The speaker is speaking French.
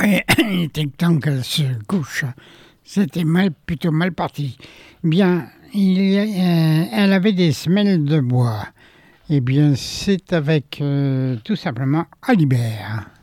Ouais, il était temps qu'elle se couche. C'était plutôt mal parti. Bien, elle avait des semelles de bois. Eh bien, c'est avec tout simplement Alibert.